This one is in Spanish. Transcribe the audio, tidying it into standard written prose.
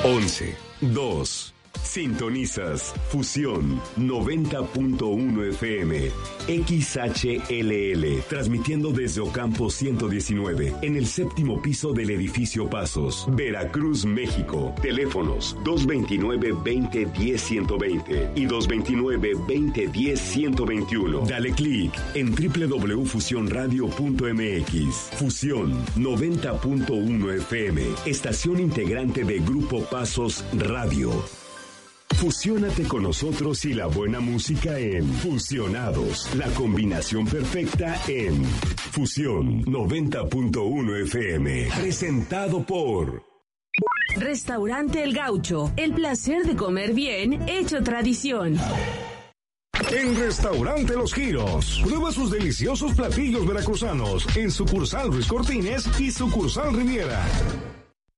11, 2. Sintonizas Fusión 90.1 FM XHLL, transmitiendo desde Ocampo 119, en el séptimo piso del edificio Pasos, Veracruz, México. Teléfonos 229-2010-120 y 229-2010-121. Dale clic en www.fusionradio.mx. Fusión 90.1 FM, estación integrante de Grupo Pasos Radio. Fusiónate con nosotros y la buena música en Fusionados, la combinación perfecta en Fusión 90.1 FM, presentado por Restaurante El Gaucho, el placer de comer bien, hecho tradición. En Restaurante Los Giros, prueba sus deliciosos platillos veracruzanos en sucursal Ruiz Cortines y sucursal Riviera.